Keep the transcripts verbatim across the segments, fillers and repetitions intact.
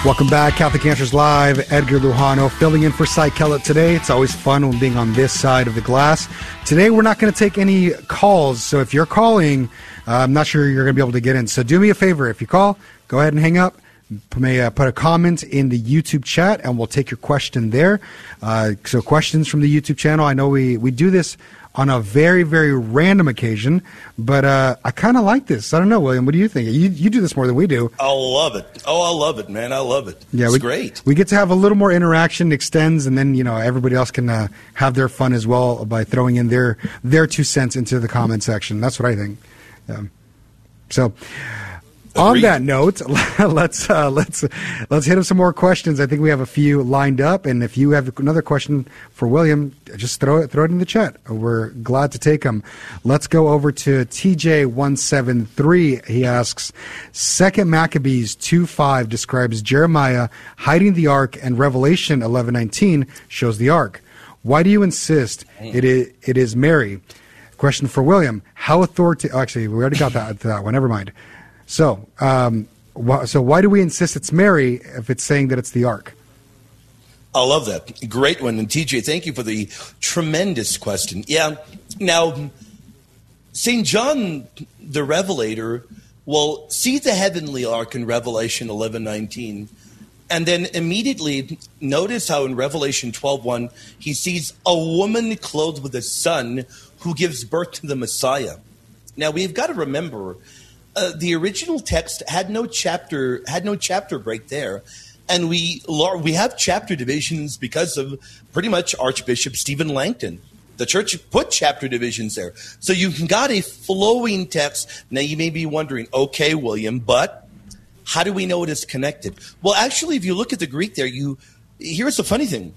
Welcome back, Catholic Answers Live. Edgar Lujano filling in for Cy Kellett today. It's always fun when being on this side of the glass. Today, we're not going to take any calls, so if you're calling, uh, I'm not sure you're going to be able to get in. So do me a favor. If you call, go ahead and hang up. May uh, put a comment in the YouTube chat, and we'll take your question there. Uh, so questions from the YouTube channel. I know we, we do this on a very, very random occasion, but uh, I kind of like this. I don't know, William. What do you think? You you do this more than we do. I love it. Oh, I love it, man. I love it. Yeah, it's we, great. We get to have a little more interaction, extends, and then you know everybody else can uh, have their fun as well by throwing in their their two cents into the comment section. That's what I think. Um, so. On that note, let's uh, let's let's hit up some more questions. I think we have a few lined up, and if you have another question for William, just throw it throw it in the chat. We're glad to take them. Let's go over to T J one seven three. He asks, Second Maccabees two five describes Jeremiah hiding the ark, and Revelation eleven nineteen shows the ark. Why do you insist it is it is Mary? Question for William: How authoritative? Oh, actually, we already got that that one. Never mind. So, um, wh- so why do we insist it's Mary if it's saying that it's the ark? I love that. Great one. And T J, thank you for the tremendous question. Yeah. Now, Saint John the Revelator will see the heavenly ark in Revelation eleven nineteen, and then immediately notice how in Revelation twelve one he sees a woman clothed with a son who gives birth to the Messiah. Now, we've got to remember, Uh, the original text had no chapter had no chapter break there, and we we have chapter divisions because of pretty much Archbishop Stephen Langton. The church put chapter divisions there, so you got a flowing text. Now you may be wondering, okay, William, but how do we know it is connected? Well, actually, if you look at the Greek there, you here's the funny thing.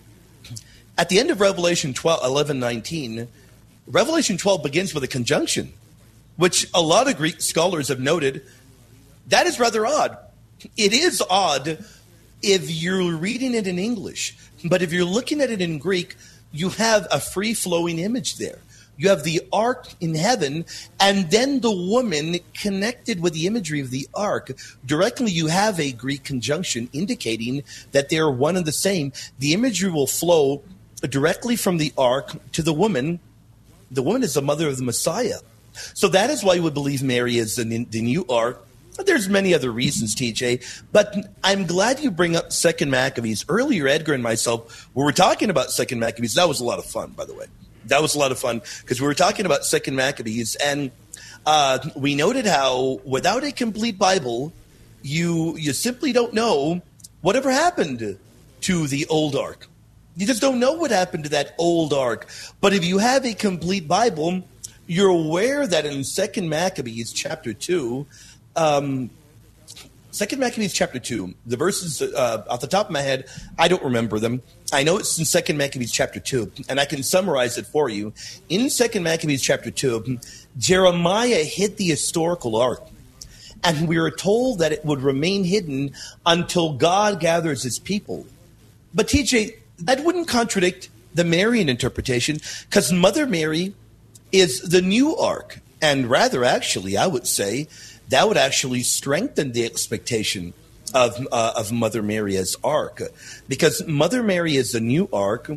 At the end of Revelation twelve, eleven nineteen, Revelation twelve begins with a conjunction, which a lot of Greek scholars have noted. That is rather odd. It is odd if you're reading it in English, but if you're looking at it in Greek, you have a free-flowing image there. You have the ark in heaven, and then the woman connected with the imagery of the ark. Directly, you have a Greek conjunction indicating that they're one and the same. The imagery will flow directly from the ark to the woman. The woman is the mother of the Messiah. So that is why we believe Mary is the, the new ark. There's many other reasons, T J, but I'm glad you bring up Second Maccabees. Earlier, Edgar and myself, we were talking about Second Maccabees. That was a lot of fun, by the way. That was a lot of fun because we were talking about Second Maccabees, and uh, we noted how without a complete Bible, you you simply don't know whatever happened to the old ark. You just don't know what happened to that old ark. But if you have a complete Bible, you're aware that in Second Maccabees chapter two, um, Second Maccabees chapter two, the verses uh, off the top of my head, I don't remember them. I know it's in Second Maccabees chapter two, and I can summarize it for you. In Second Maccabees chapter two, Jeremiah hid the historical ark, and we are told that it would remain hidden until God gathers his people. But T J, that wouldn't contradict the Marian interpretation, because Mother Mary is the new ark, and rather actually I would say that would actually strengthen the expectation of uh, of Mother Mary as ark, because Mother Mary is the new ark,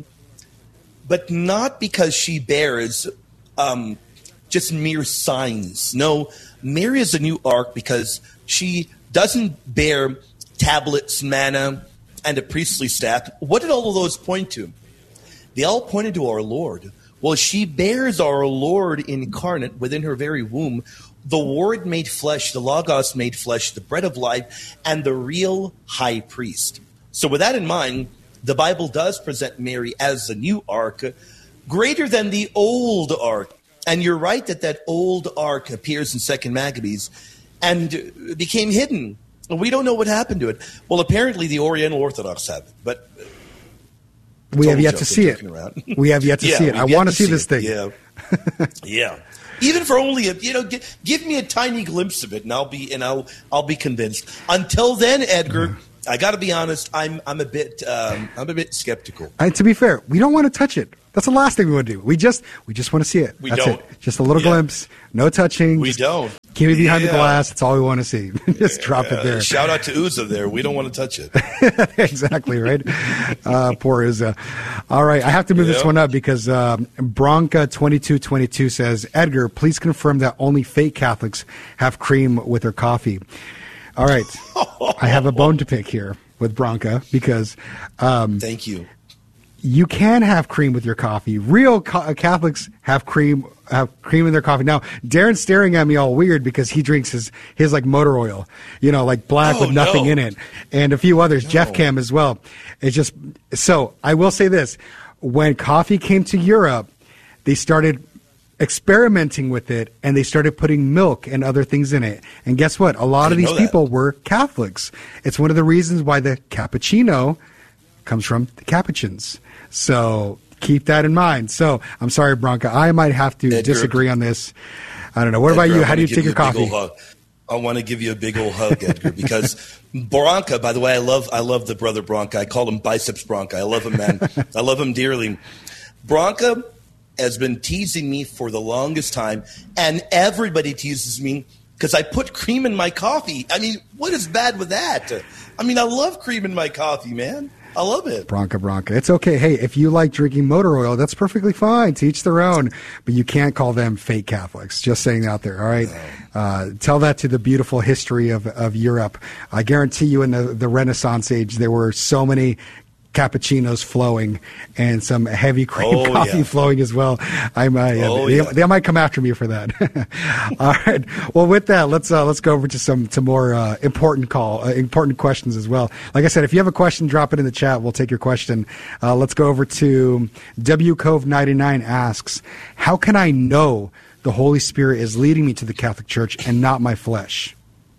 but not because she bears um, just mere signs. No, Mary is the new ark because she doesn't bear tablets, manna, and a priestly staff. What did all of those point to? They all pointed to our Lord. Well, she bears our Lord incarnate within her very womb, the Word made flesh, the Logos made flesh, the bread of life, and the real high priest. So with that in mind, the Bible does present Mary as the new ark, greater than the old ark. And you're right that that old ark appears in Second Maccabees and became hidden. We don't know what happened to it. Well, apparently the Oriental Orthodox have it, but we have yet to see it. We have yet to yeah, see it. I want to see, see this thing. Yeah, yeah. Even for only a, you know, give, give me a tiny glimpse of it, and I'll be and I'll I'll be convinced. Until then, Edgar, mm-hmm. I got to be honest. I'm I'm a bit um, I'm a bit skeptical. And to be fair, we don't want to touch it. That's the last thing we want to do. We just we just want to see it. We That's don't. it. Just a little yeah. glimpse. No touching. We just, don't. Keep it behind Yeah. the glass. That's all we want to see. Just drop it there. Shout out to Uza there. We don't want to touch it. Exactly, right? Uh, poor Uza. All right, I have to move this Yeah. one up because um, Bronca twenty-two twenty-two says, Edgar, please confirm that only fake Catholics have cream with their coffee. All right, I have a bone to pick here with Bronca because um, Thank you. you can have cream with your coffee. Real ca- Catholics have cream have cream in their coffee. Now, Darren's staring at me all weird because he drinks his, his like motor oil, you know, like black Oh, with nothing no. in it. And a few others, No. Jeff Cam as well. It's just, so I will say this. When coffee came to Europe, they started experimenting with it and they started putting milk and other things in it. And guess what? A lot of didn't these know that. people were Catholics. It's one of the reasons why the cappuccino comes from the Capuchins. So keep that in mind. So I'm sorry, Bronca. I might have to Edgar. disagree on this. I don't know. What about Edgar, you? I How do you wanna take give your a big coffee? ol' hug. I want to give you a big old hug, Edgar, because Bronca, by the way, I love I love the brother Bronca. I call him Biceps Bronca. I love him, man. I love him dearly. Bronca has been teasing me for the longest time, and everybody teases me because I put cream in my coffee. I mean, what is bad with that? I mean, I love cream in my coffee, man. I love it. Bronca, Bronca. It's okay. Hey, if you like drinking motor oil, that's perfectly fine. To each their own. But you can't call them fake Catholics. Just saying out there, all right? Uh, tell that to the beautiful history of, of Europe. I guarantee you in the, the Renaissance age, there were so many cappuccinos flowing and some heavy cream Oh, coffee yeah. flowing as well. I'm, uh, yeah, Oh, they, yeah. they might come after me for that. All right. Well, with that, let's uh, let's go over to some to more uh, important call uh, important questions as well. Like I said, if you have a question, drop it in the chat. We'll take your question. Uh, let's go over to W Cove ninety-nine asks, how can I know the Holy Spirit is leading me to the Catholic Church and not my flesh?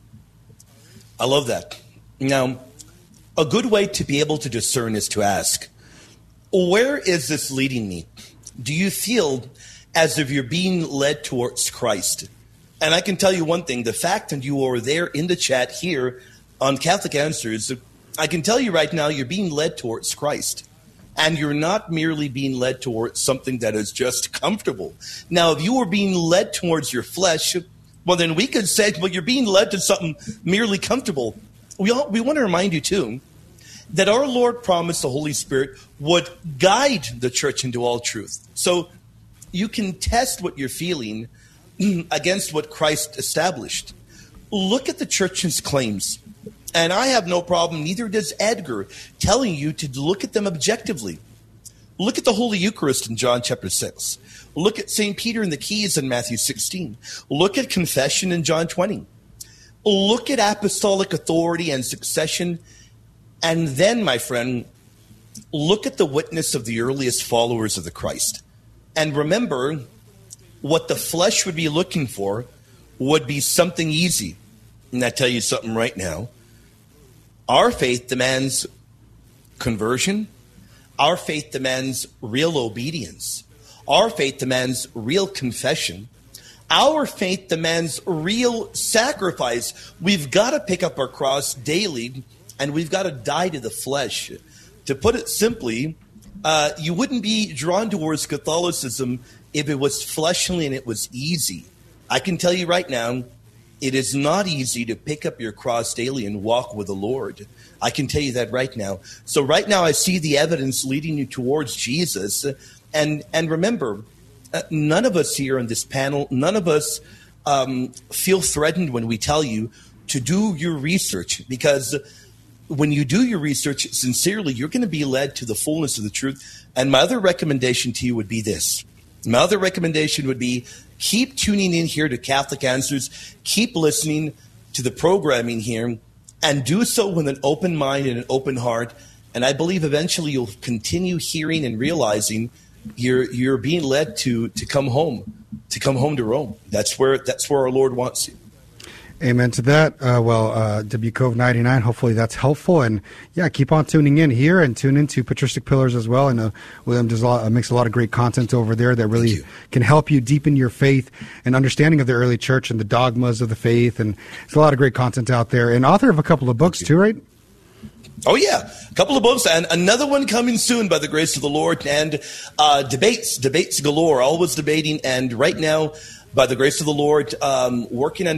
I love that. Now, a good way to be able to discern is to ask, where is this leading me? Do you feel as if you're being led towards Christ? And I can tell you one thing, the fact that you are there in the chat here on Catholic Answers, I can tell you right now you're being led towards Christ. And you're not merely being led towards something that is just comfortable. Now, if you were being led towards your flesh, well, then we could say, well, you're being led to something merely comfortable. We all, we want to remind you, too, that our Lord promised the Holy Spirit would guide the church into all truth. So you can test what you're feeling against what Christ established. Look at the church's claims. And I have no problem, neither does Edgar, telling you to look at them objectively. Look at the Holy Eucharist in John chapter six. Look at Saint Peter and the keys in Matthew sixteen. Look at confession in John twenty. Look at apostolic authority and succession. And then, my friend, look at the witness of the earliest followers of the Christ. And remember, what the flesh would be looking for would be something easy. And I tell you something right now. Our faith demands conversion. Our faith demands real obedience. Our faith demands real confession. Our faith demands real sacrifice. We've got to pick up our cross daily, and we've got to die to the flesh. To put it simply, uh, you wouldn't be drawn towards Catholicism if it was fleshly and it was easy. I can tell you right now, it is not easy to pick up your cross daily and walk with the Lord. I can tell you that right now. So right now I see the evidence leading you towards Jesus. And, and remember, uh, none of us here on this panel, none of us um, feel threatened when we tell you to do your research, because when you do your research sincerely, you're going to be led to the fullness of the truth. And my other recommendation to you would be this. My other recommendation would be keep tuning in here to Catholic Answers. Keep listening to the programming here, and do so with an open mind and an open heart. And I believe eventually you'll continue hearing and realizing you're you're being led to to come home, to come home to Rome. That's where that's where our Lord wants you. Amen to that. Uh, well, uh, W Cove ninety-nine, hopefully that's helpful. And yeah, keep on tuning in here and tune into Patristic Pillars as well. I know William does a lot, uh, makes a lot of great content over there that really can help you deepen your faith and understanding of the early church and the dogmas of the faith. And there's a lot of great content out there. And author of a couple of books too, right? Oh, yeah. A couple of books and another one coming soon by the grace of the Lord. And uh, debates, debates galore, always debating. And right now, by the grace of the Lord, um, working on